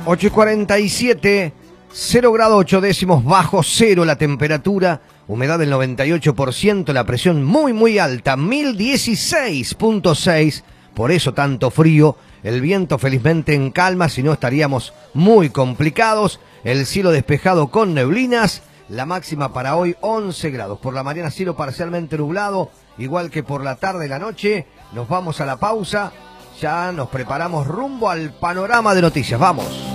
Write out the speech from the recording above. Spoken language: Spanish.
8:47, 0 grados 8 décimos bajo cero la temperatura, humedad del 98%, la presión muy alta, 1016.6, por eso tanto frío, el viento felizmente en calma, si no estaríamos muy complicados, el cielo despejado con neblinas, la máxima para hoy 11 grados, por la mañana cielo parcialmente nublado, igual que por la tarde y la noche. Nos vamos a la pausa, ya nos preparamos rumbo al panorama de noticias, vamos.